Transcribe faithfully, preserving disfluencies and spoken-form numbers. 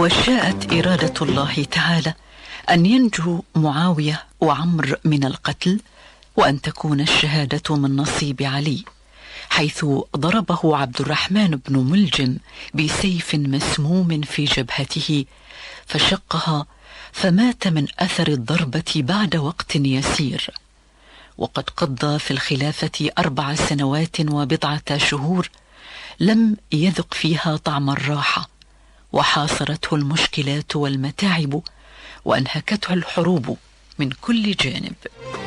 وشاءت إرادة الله تعالى أن ينجو معاوية وعمر من القتل، وأن تكون الشهادة من نصيب علي، حيث ضربه عبد الرحمن بن ملجم بسيف مسموم في جبهته فشقها، فمات من أثر الضربة بعد وقت يسير. وقد قضى في الخلافة أربع سنوات وبضعة شهور لم يذق فيها طعم الراحة، وحاصرته المشكلات والمتاعب، وأنهكته الحروب من كل جانب.